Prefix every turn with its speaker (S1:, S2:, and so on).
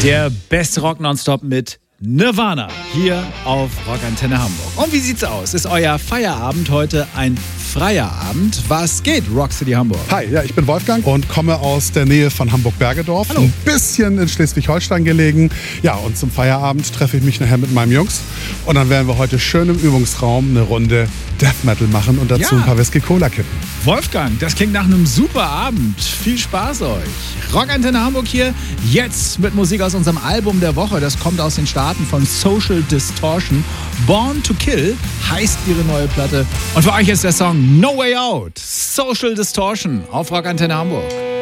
S1: Der beste Rock nonstop mit Nirvana hier auf Rockantenne Hamburg. Und wie sieht's aus? Ist euer Feierabend heute ein freier Abend? Was geht, Rock City Hamburg?
S2: Hi, ja, ich bin Wolfgang und komme aus der Nähe von Hamburg-Bergedorf.
S1: Hallo.
S2: Ein bisschen in Schleswig-Holstein gelegen. Ja, und zum Feierabend treffe ich mich nachher mit meinen Jungs. Und dann werden wir heute schön im Übungsraum eine Runde Death Metal machen und dazu ein paar Whisky-Cola kippen.
S1: Wolfgang, das klingt nach einem super Abend. Viel Spaß euch. Rockantenne Hamburg hier, jetzt mit Musik aus unserem Album der Woche. Das kommt aus den Staaten von Social Distortion. Born to Kill heißt ihre neue Platte. Und für euch ist der Song No Way Out. Social Distortion auf Rockantenne Hamburg.